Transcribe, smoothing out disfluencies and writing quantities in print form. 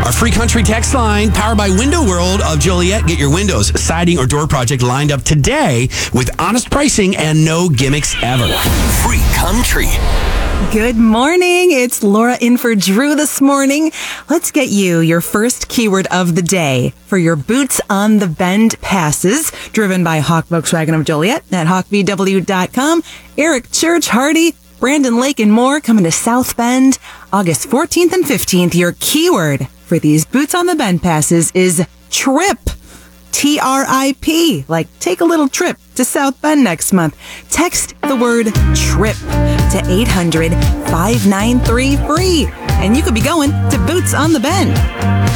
Our free country text line, powered by Window World of Joliet. Get your windows, siding, or door project lined up today with honest pricing and no gimmicks ever. Free country. Good morning. It's Laura in for Drew this morning. Let's get you your first keyword of the day for your Boots on the Bend passes, driven by Hawk Volkswagen of Joliet at hawkvw.com. Eric Church, Hardy, Brandon Lake, and more coming to South Bend August 14th and 15th. Your keyword for these Boots on the Bend passes is trip. TRIP, like take a little trip to South Bend next month. Text the word trip to 800-593-FREE, and you could be going to Boots on the Bend.